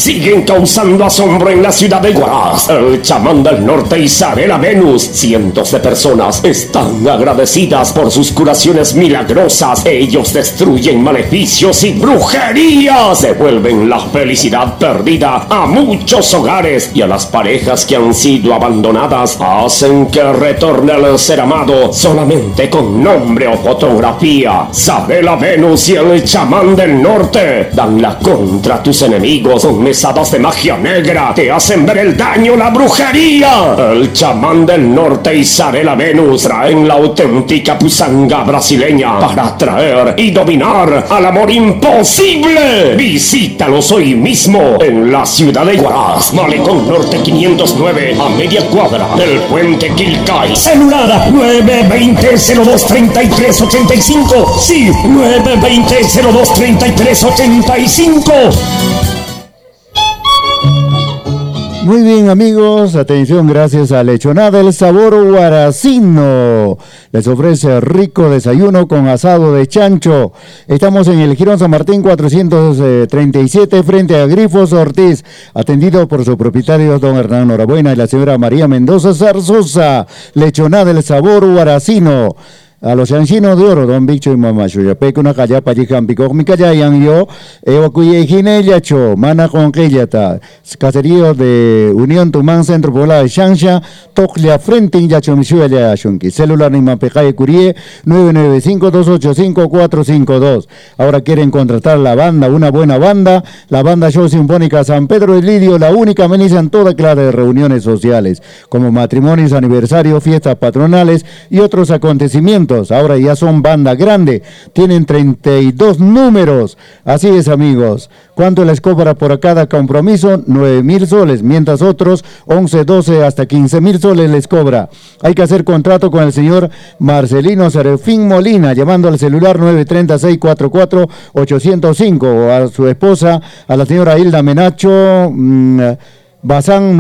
siguen causando asombro en la ciudad de Huaraz. El chamán del norte Isabela Venus. Cientos de personas están agradecidas por sus curaciones milagrosas. Ellos destruyen maleficios y brujerías. Devuelven la felicidad perdida a muchos hogares y a las parejas que han sido abandonadas. Hacen que retorne el ser amado solamente con nombre o fotografía. Isabela Venus y el chamán del norte dan la contra a tus enemigos con mesadas de magia negra. Te hacen ver el daño, la brujería. El chamán del norte Isabela Venus traen la auténtica pusanga brasileña para atraer y dominar al amor imposible. Visítalos hoy mismo en la ciudad de Huaraz, Malecón Norte 509, a media cuadra del puente Quilcay. Celular 920-023385. Sí, 920-023385. Muy bien, amigos, atención, gracias a Lechonada El Sabor Huaracino. Les ofrece rico desayuno con asado de chancho. Estamos en el Girón San Martín 437 frente a Grifos Ortiz, atendido por su propietario don Hernán Norabuena y la señora María Mendoza Zarzosa. Lechonada El Sabor Huaracino. A los ancianos de oro, don Bicho y mamá, yo peco una calla para llegar pico, mi calla yang yo, evacué ginellacho, mana con quellata, caserío de Unión Tumán, Centro Poblado de Shansha, Toclia Frente, yacho mi suya, shunki, celular ni mapecaye curie, 995-285-452. Ahora quieren contratar la banda, una buena banda, la banda Show Sinfónica San Pedro de Lidio, la única amenizan en toda clase de reuniones sociales, como matrimonios, aniversarios, fiestas patronales y otros acontecimientos. Ahora ya son banda grande, tienen 32 números. Así es, amigos. ¿Cuánto les cobra por cada compromiso? 9,000 soles, mientras otros 11, 12 hasta 15,000 soles les cobra. Hay que hacer contrato con el señor Marcelino Serafín Molina, llamando al celular 930-644-805, o a su esposa, a la señora Hilda Menacho Bazán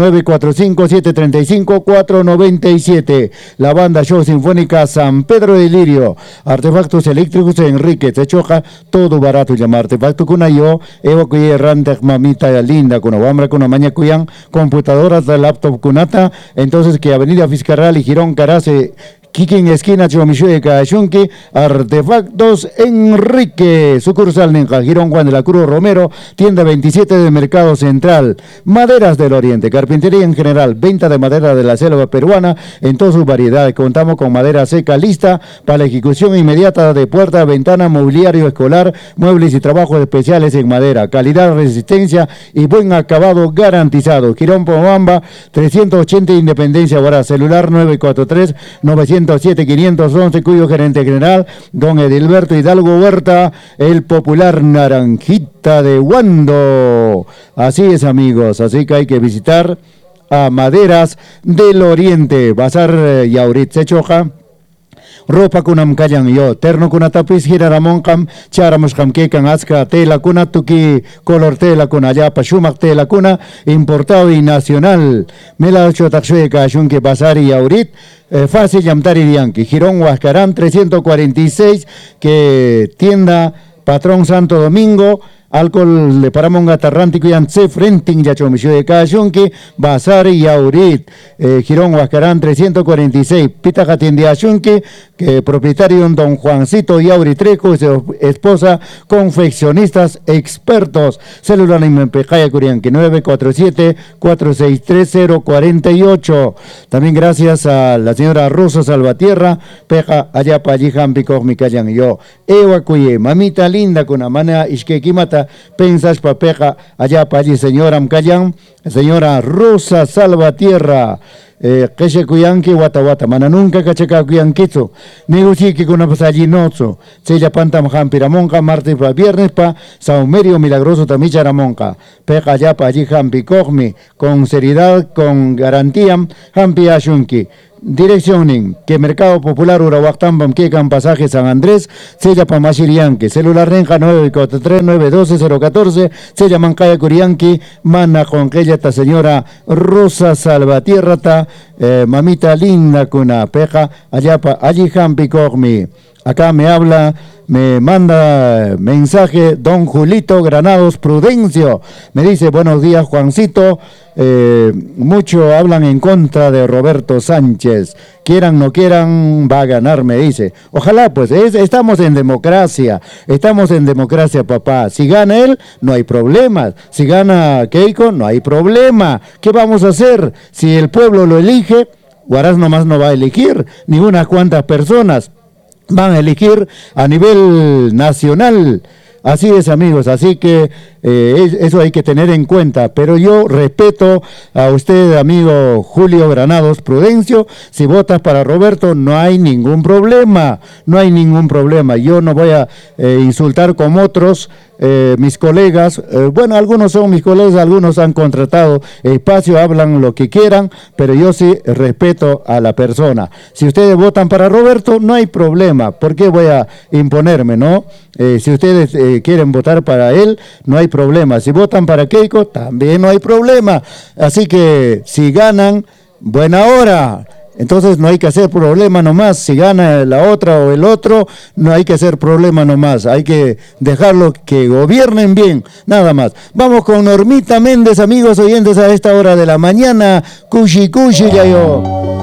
945-735-497. La banda Show Sinfónica San Pedro de Lirio. Artefactos eléctricos Enrique Techoja, todo barato. Llama artefacto kuna yo, evo kuye rante mamita linda, kuna wambra kuna maña kuyan, computadoras de laptop kunata. Entonces que Avenida Fiscarral y Girón Carace, Kikin esquina Chomishueca Shunki, Artefactos Enrique, sucursal Nenja, Girón Juan de la Cruz Romero, tienda 27 de Mercado Central. Maderas del Oriente, carpintería en general, venta de madera de la selva peruana en todas sus variedades. Contamos con madera seca lista para la ejecución inmediata de puerta, ventana, mobiliario escolar, muebles y trabajos especiales en madera. Calidad, resistencia y buen acabado garantizado. Girón Pomamba 380 Independencia, ahora celular 943-907-511, cuyo gerente general, don Edilberto Hidalgo Huerta, el popular Naranjita de Huando. Así es, amigos, así que hay que visitar a Maderas del Oriente. Bazar Yaurit Sechoja. Ropa kunam kayan yo, terno kuna tapis hiraramon kam, charamos kam kekan aska tela kuna tuki color tela kuna ya pashumak tela kuna, importado y nacional. Mela 8 taxueca shunke bazar y aurit, fácil yamtari dianki, Girón Huascarán 346, que tienda Patrón Santo Domingo, alcohol de Paramonga Tarrántico y Ance Frenting Yachomisho de Cayonque, Bazar y Aurit, Girón Huascarán 346, Pitaja Tiende Ayunque, que propietario don Juancito y Auritrico y su esposa, confeccionistas expertos. Celular en Mempejaya Curianque 947-463-048. También gracias a la señora Rosa Salvatierra, Peja allá pa allí Jampico Micayan y yo. Ewa Cuye, mamita linda con amana Ishkekimata, pensas papeja allá pa allí señora Mcayan, señora Rosa Salvatierra. Keshe kuyanki wata wata mana nunca kacheka kuyankizo negocique con una allí nozo sella pantam jampiramonca martes pa viernes pa saumerio milagroso tamilla ramonca peja ya pa allí jampi cogmi con seriedad, con garantía jampi ashunki. Dirección que Mercado Popular Urahuactambam Quecan Pasaje San Andrés, sella Pamashirianque, celular Renja 943-912-014, sella Mancaya Curianqui, mana con aquella ta señora Rosa Salvatierra ta mamita linda kuna peja allá pa allí jampi cogmi. Acá me manda mensaje don Julito Granados Prudencio. Me dice, buenos días Juancito, mucho hablan en contra de Roberto Sánchez. Quieran no quieran, va a ganar, me dice. Ojalá, pues, estamos en democracia, papá. Si gana él, no hay problema. Si gana Keiko, no hay problema. ¿Qué vamos a hacer? Si el pueblo lo elige, Huaraz nomás no va a elegir, ni unas cuantas personas van a elegir a nivel nacional. Así es, amigos, así que eso hay que tener en cuenta, pero yo respeto a usted, amigo Julio Granados Prudencio. Si votas para Roberto, no hay ningún problema, yo no voy a insultar como otros, mis colegas, bueno, algunos son mis colegas, algunos han contratado espacio, hablan lo que quieran, pero yo sí respeto a la persona. Si ustedes votan para Roberto, no hay problema, ¿por qué voy a imponerme, no? Si ustedes quieren votar para él, no hay problema. Si votan para Keiko, también no hay problema. Así que si ganan, buena hora. Entonces no hay que hacer problema nomás. Si gana la otra o el otro, no hay que hacer problema nomás. Hay que dejarlo que gobiernen bien, nada más. Vamos con Normita Méndez, amigos oyentes, a esta hora de la mañana. Cushi, ya yo.